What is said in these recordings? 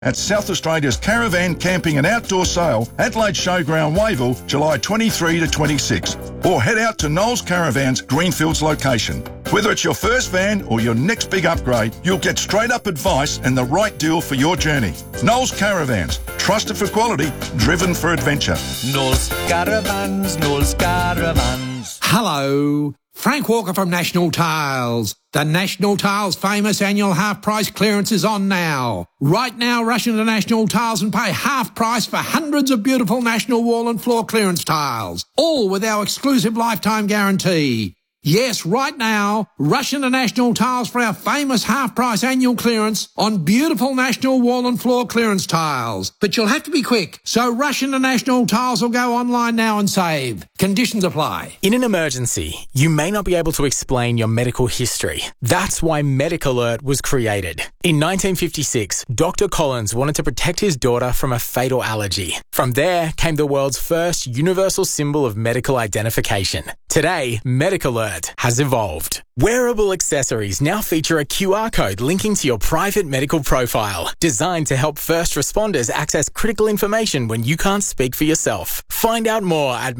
at South Australia's Caravan Camping and Outdoor Sale, Adelaide Showground, Wavell, July 23 to 26. Or head out to Knowles Caravans, Greenfields location. Whether it's your first van or your next big upgrade, you'll get straight-up advice and the right deal for your journey. Knowles Caravans, trusted for quality, driven for adventure. Knowles Caravans, Knowles Caravans. Hello, Frank Walker from National Tiles. The National Tiles famous annual half-price clearance is on now. Right now, rush into National Tiles and pay half price for hundreds of beautiful National wall and floor clearance tiles, all with our exclusive lifetime guarantee. Yes, right now, rush into National Tiles for our famous half-price annual clearance on beautiful National wall and floor clearance tiles. But you'll have to be quick, so rush into National Tiles or go online now and save. Conditions apply. In an emergency, you may not be able to explain your medical history. That's why MedicAlert was created. In 1956, Dr. Collins wanted to protect his daughter from a fatal allergy. From there came the world's first universal symbol of medical identification. Today, MedicAlert has evolved. Wearable accessories now feature a QR code linking to your private medical profile, designed to help first responders access critical information when you can't speak for yourself. Find out more at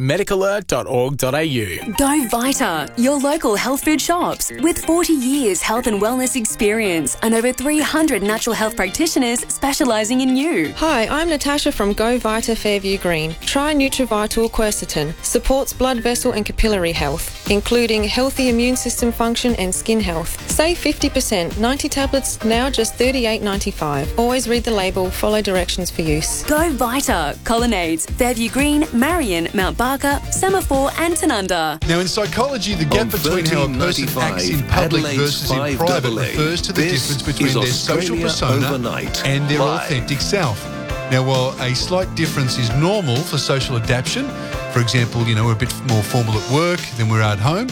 medicalert.org.au. Go Vita, your local health food shops. With 40 years health and wellness experience and over 300 natural health practitioners specialising in you. Hi, I'm Natasha from Go Vita Fairview Green. Try Nutrivital Quercetin. Supports blood vessel and capillary health, including healthy immune system function and skin health. Save 50%. 90 tablets, now just $38.95. Always read the label, follow directions for use. Go Vita. Colonnades, Fairview Green, Marion, Mount Barker, Semaphore and Tanunda. Now, in psychology, the gap between how a person acts in public versus in private refers to the difference between their social persona and their authentic self. Now, while a slight difference is normal for social adaptation, for example, we're a bit more formal at work than we're at home,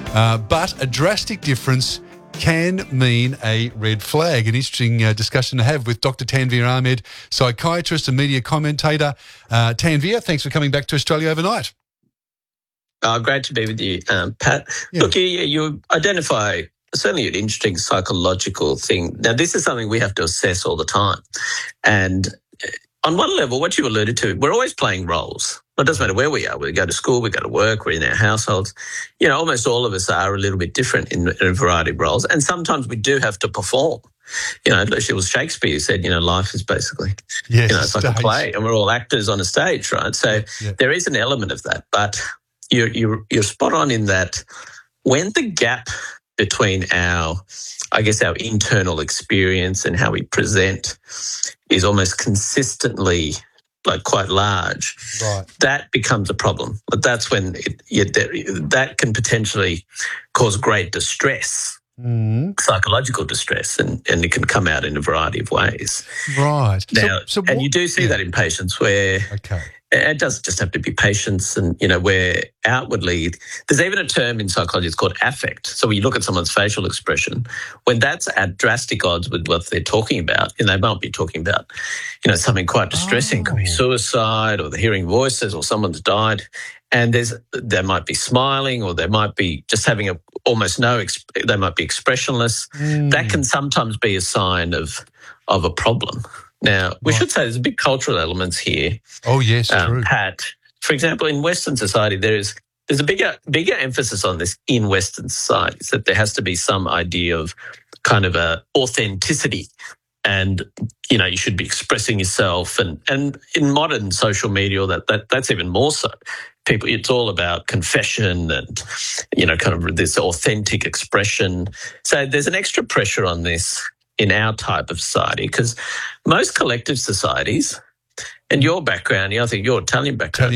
but a drastic difference can mean a red flag. An interesting discussion to have with Dr. Tanveer Ahmed, psychiatrist and media commentator. Tanveer, thanks for coming back to Australia overnight. Great to be with you, Pat. Yeah. Look, you identify certainly an interesting psychological thing. Now, this is something we have to assess all the time. And on one level, what you alluded to, we're always playing roles. It doesn't matter where we are. We go to school, we go to work, we're in our households. Almost all of us are a little bit different in a variety of roles. And sometimes we do have to perform. It was Shakespeare who said, life is basically, it's like a play and we're all actors on a stage, right? So there is an element of that. But you're spot on in that when the gap between our internal experience and how we present is almost consistently quite large, right, that becomes a problem. But that's when that can potentially cause great distress, psychological distress, and it can come out in a variety of ways. Right. Now, and you do see that in patients where it doesn't just have to be patients and, where outwardly, there's even a term in psychology, it's called affect. So when you look at someone's facial expression, when that's at drastic odds with what they're talking about, and they might be talking about, something quite distressing, it could be suicide or they're hearing voices or someone's died, and they might be smiling or they might be just having they might be expressionless. That can sometimes be a sign of a problem. Now, we should say there's big cultural elements here. Oh, yes, true. Pat, for example, in Western society, there's a bigger emphasis on this in Western societies, that there has to be some idea of kind of a authenticity, and you should be expressing yourself. And in modern social media, that's even more so. People, it's all about confession and kind of this authentic expression. So there's an extra pressure on this in our type of society, because most collective societies, and your background, I think your Italian background,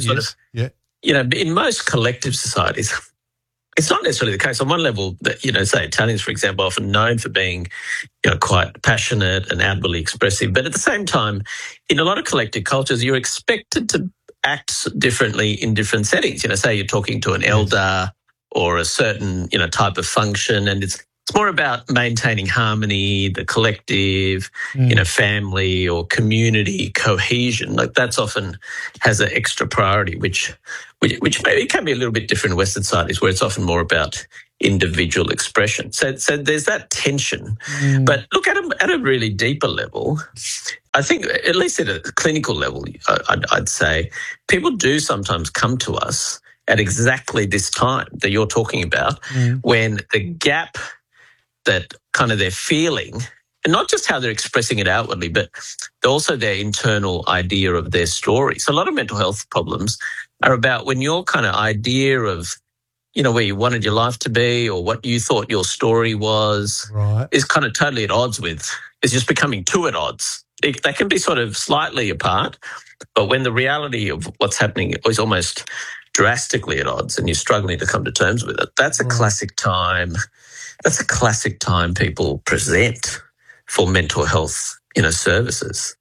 in most collective societies, it's not necessarily the case. On one level, that say Italians, for example, are often known for being, quite passionate and outwardly expressive. But at the same time, in a lot of collective cultures, you're expected to act differently in different settings. Say you're talking to an elder or a certain, type of function, and it's more about maintaining harmony, the collective, family or community cohesion. That's often has an extra priority, which maybe can be a little bit different in Western societies, where it's often more about individual expression. So there's that tension. But look, at a really deeper level, I think, at least at a clinical level, I'd say, people do sometimes come to us at exactly this time that you're talking about, when the gap that kind of they're feeling, and not just how they're expressing it outwardly, but also their internal idea of their story. So a lot of mental health problems are about when your kind of idea of, you know, where you wanted your life to be or what you thought your story was is kind of totally at odds with, is just becoming too at odds. They can be sort of slightly apart, but when the reality of what's happening is almost drastically at odds and you're struggling to come to terms with it, that's a classic time. That's a classic time people present for mental health, you know, services.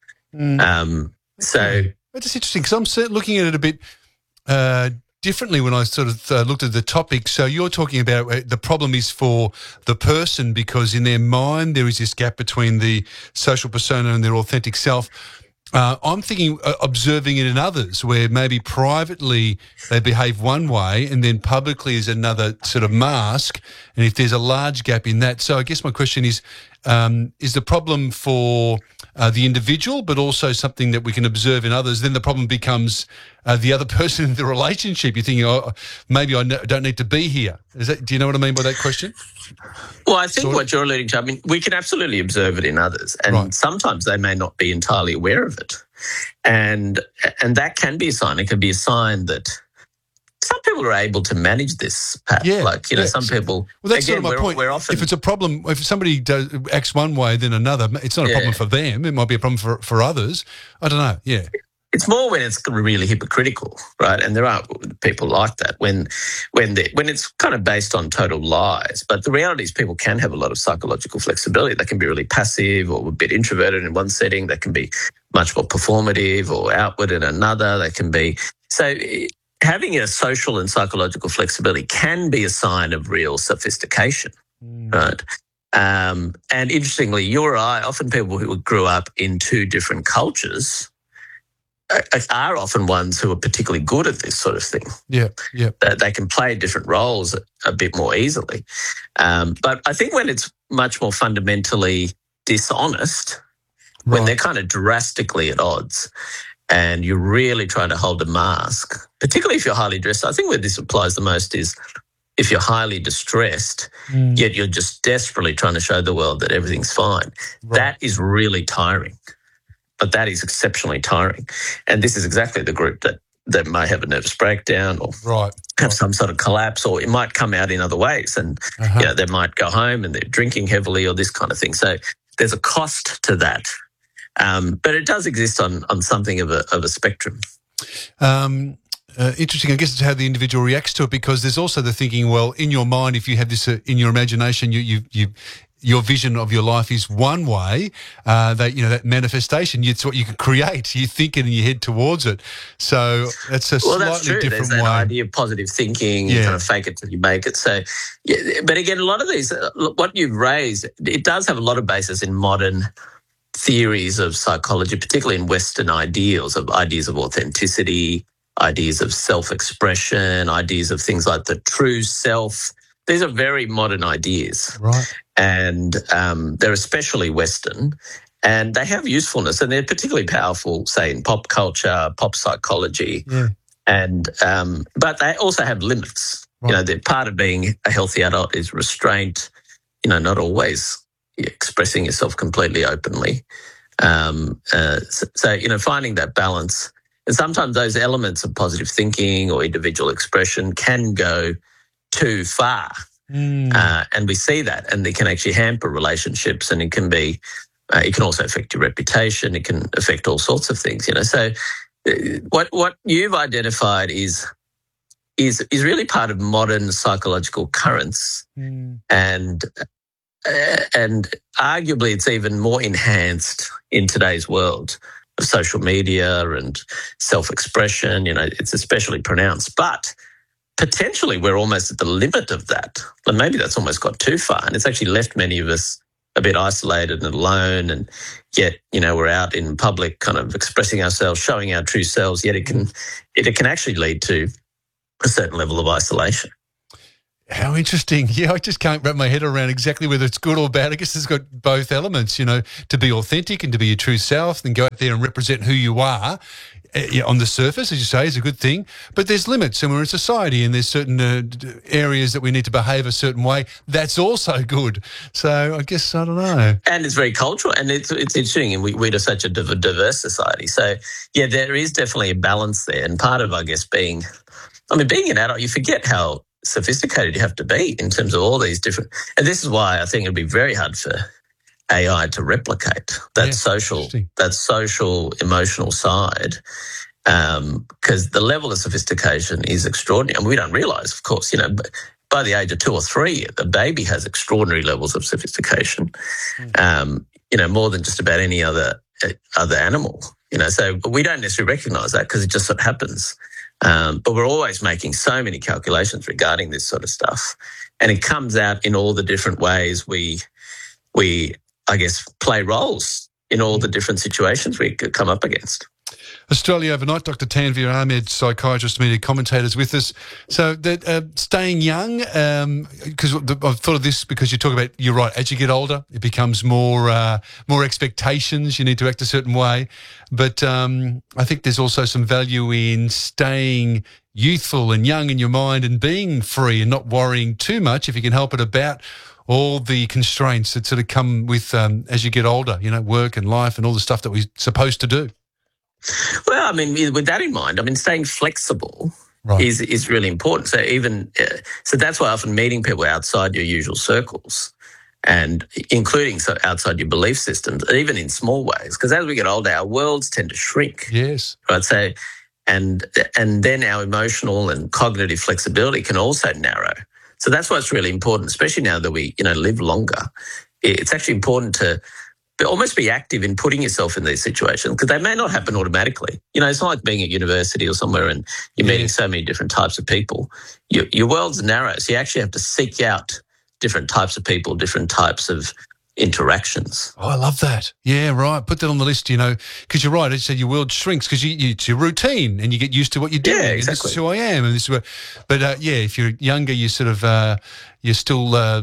So that's interesting, because I'm looking at it a bit differently when I sort of looked at the topic. So you're talking about the problem is for the person, because in their mind there is this gap between the social persona and their authentic self. I'm thinking observing it in others, where maybe privately they behave one way and then publicly is another sort of mask, and if there's a large gap in that. So I guess my question is the problem for the individual, but also something that we can observe in others? Then the problem becomes the other person in the relationship. You're thinking, oh, maybe I don't need to be here. Do you know what I mean by that question? Well, I think what you're alluding to, I mean, we can absolutely observe it in others, and sometimes they may not be entirely aware of it. And that can be a sign. It can be a sign that some people are able to manage this. Some people. Well, that's sort of my point. Often, if it's a problem, if somebody acts one way than another, it's not a problem for them. It might be a problem for others. I don't know. Yeah. It's more when it's really hypocritical, right? And there are people like that when it's kind of based on total lies. But the reality is people can have a lot of psychological flexibility. They can be really passive or a bit introverted in one setting. They can be much more performative or outward in another. They can be so. Having a social and psychological flexibility can be a sign of real sophistication, right? And interestingly, you or I, often people who grew up in two different cultures, are often ones who are particularly good at this sort of thing. Yeah. They can play different roles a bit more easily. But I think when it's much more fundamentally dishonest, when they're kind of drastically at odds, and you're really trying to hold a mask, particularly if you're highly distressed. I think where this applies the most is if you're highly distressed, yet you're just desperately trying to show the world that everything's fine. That is really tiring. But that is exceptionally tiring. And this is exactly the group that may have a nervous breakdown or have some sort of collapse, or it might come out in other ways. And they might go home and they're drinking heavily or this kind of thing. So there's a cost to that. But it does exist on something of a spectrum. Interesting. I guess it's how the individual reacts to it, because there's also the thinking, well, in your mind, if you have this in your imagination, your vision of your life is one way, that manifestation, it's what you can create. You think it and you head towards it. So it's a slightly different way. There's that idea of positive thinking, you kind of fake it till you make it. So, but again, a lot of these, what you've raised, it does have a lot of basis in modern theories of psychology, particularly in Western ideas of authenticity, ideas of self-expression, ideas of things like the true self. These are very modern ideas. Right. And they're especially Western, and they have usefulness, and they're particularly powerful, say, in pop culture, pop psychology. Yeah. And but they also have limits. Right. They're part of being a healthy adult is restraint, not always expressing yourself completely openly. So, finding that balance. And sometimes those elements of positive thinking or individual expression can go too far. And we see that, and they can actually hamper relationships, and it can be, it can also affect your reputation. It can affect all sorts of things, So what you've identified is really part of modern psychological currents, and arguably it's even more enhanced in today's world of social media and self-expression. It's especially pronounced, but potentially we're almost at the limit of that. And maybe that's almost got too far, and it's actually left many of us a bit isolated and alone, and yet, we're out in public kind of expressing ourselves, showing our true selves, yet it can actually lead to a certain level of isolation. How interesting. Yeah, I just can't wrap my head around exactly whether it's good or bad. I guess it's got both elements, to be authentic and to be your true self and go out there and represent who you are. On the surface, as you say, is a good thing, but there's limits, and we're in society, and there's certain areas that we need to behave a certain way. That's also good. So I guess, I don't know. And it's very cultural, and it's interesting, and we're such a diverse society. So, yeah, there is definitely a balance there, and part of, I guess, being an adult, you forget how sophisticated you have to be in terms of all these different, and this is why I think it'd be very hard for AI to replicate that social emotional side, because the level of sophistication is extraordinary. And we don't realise, of course, but by the age of 2 or 3, the baby has extraordinary levels of sophistication, more than just about any other animal. So we don't necessarily recognise that because it just sort of happens. But we're always making so many calculations regarding this sort of stuff, and it comes out in all the different ways we I guess, play roles in all the different situations we could come up against. Australia Overnight, Dr. Tanveer Ahmed, psychiatrist, media commentators with us. So staying young, because I've thought of this because you talk about, you're right, as you get older, it becomes more expectations. You need to act a certain way. But I think there's also some value in staying youthful and young in your mind and being free and not worrying too much, if you can help it, about all the constraints that sort of come with as you get older, work and life and all the stuff that we're supposed to do. Well, with that in mind, staying flexible is really important. So so that's why often meeting people outside your usual circles, and including outside your belief systems, even in small ways, because as we get older, our worlds tend to shrink. Yes. Right. So, and then our emotional and cognitive flexibility can also narrow. So that's why it's really important, especially now that we, live longer. It's actually important to almost be active in putting yourself in these situations, because they may not happen automatically. It's not like being at university or somewhere and you're meeting so many different types of people. Your world's narrow, so you actually have to seek out different types of people, different types of interactions. Oh, I love that. Yeah, right. Put that on the list, because you're right. As you said, your world shrinks because it's your routine and you get used to what you're doing. Yeah, exactly. And this is who I am. And this is if you're younger, you sort of, you're still,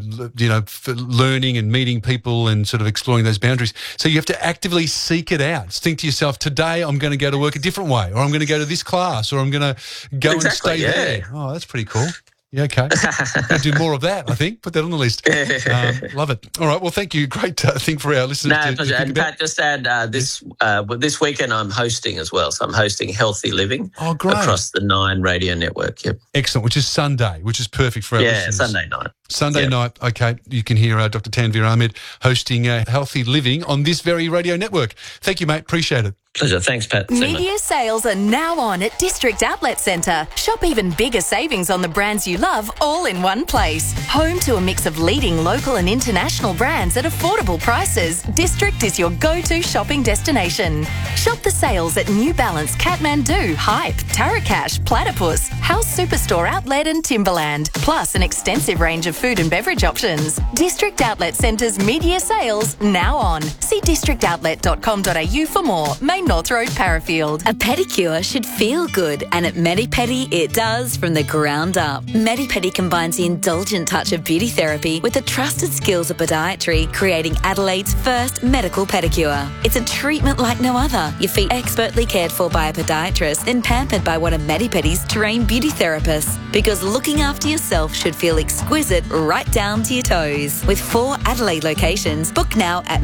learning and meeting people and sort of exploring those boundaries. So you have to actively seek it out. Think to yourself, today I'm going to go to work a different way, or I'm going to go to this class, or I'm going to go and stay there. Oh, that's pretty cool. Yeah, okay. I'll do more of that, I think. Put that on the list. Love it. All right. Well, thank you. Great thing for our listeners. And Pat, just add this weekend I'm hosting as well. So I'm hosting Healthy Living across the 9 radio network. Yep. Excellent, which is Sunday, which is perfect for our listeners. Sunday night. Sunday night. Okay. You can hear Dr. Tanveer Ahmed hosting Healthy Living on this very radio network. Thank you, mate. Appreciate it. Pleasure. Thanks, Pat. Media sales are now on at District Outlet Centre. Shop even bigger savings on the brands you love all in one place. Home to a mix of leading local and international brands at affordable prices, District is your go-to shopping destination. Shop the sales at New Balance, Kathmandu, Hype, Tarakash, Platypus, House Superstore Outlet and Timberland, plus an extensive range of food and beverage options. District Outlet Centre's media sales now on. See districtoutlet.com.au for more. Main North Road, Parafield. A pedicure should feel good, and at Medipedi it does from the ground up. Medipedi combines the indulgent touch of beauty therapy with the trusted skills of podiatry, creating Adelaide's first medical pedicure. It's a treatment like no other. Your feet expertly cared for by a podiatrist, then pampered by one of Medipedi's trained beauty therapists. Because looking after yourself should feel exquisite right down to your toes. With 4 Adelaide locations, book now at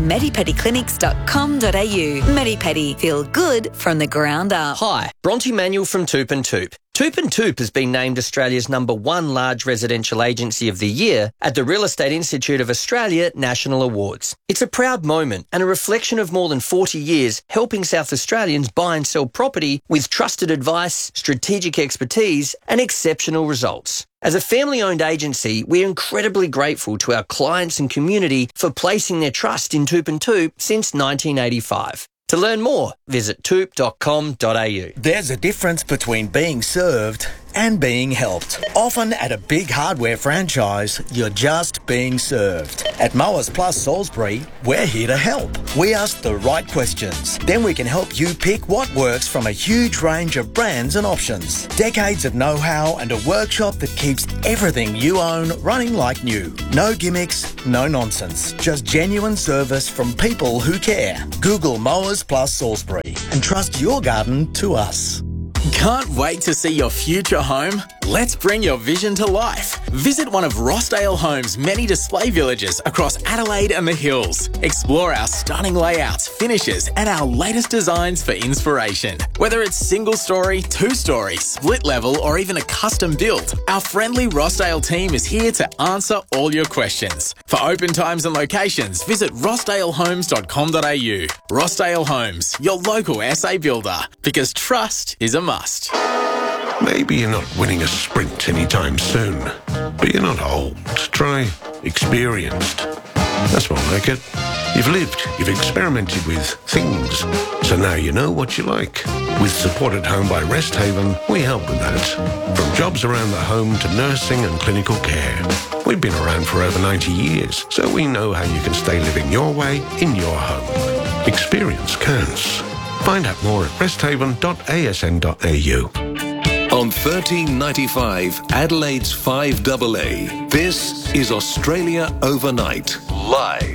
medipediclinics.com.au. Medipedi, feel good from the ground up. Hi, Bronte Manuel from Toop and Toop. Toop and Toop has been named Australia's #1 large residential agency of the year at the Real Estate Institute of Australia National Awards. It's a proud moment and a reflection of more than 40 years helping South Australians buy and sell property with trusted advice, strategic expertise and exceptional results. As a family-owned agency, we're incredibly grateful to our clients and community for placing their trust in Toop and Toop since 1985. To learn more, visit toop.com.au. There's a difference between being served and being helped. Often at a big hardware franchise, you're just being served. At Mowers Plus Salisbury, we're here to help. We ask the right questions. Then we can help you pick what works from a huge range of brands and options. Decades of know-how and a workshop that keeps everything you own running like new. No gimmicks, no nonsense. Just genuine service from people who care. Google Mowers Plus Salisbury and trust your garden to us. Can't wait to see your future home? Let's bring your vision to life. Visit one of Rossdale Homes' many display villages across Adelaide and the Hills. Explore our stunning layouts, finishes, and our latest designs for inspiration. Whether it's single story, two-story, split level, or even a custom build, our friendly Rossdale team is here to answer all your questions. For open times and locations, visit rossdalehomes.com.au. Rossdale Homes, your local SA builder, because trust is a must. Maybe you're not winning a sprint anytime soon, but you're not old. Try experienced. That's more like it. You've lived, you've experimented with things, so now you know what you like. With Support at Home by Resthaven, we help with that. From jobs around the home to nursing and clinical care. We've been around for over 90 years, so we know how you can stay living your way in your home. Experience counts. Find out more at resthaven.asn.au. On 1395 Adelaide's 5AA, this is Australia Overnight, live.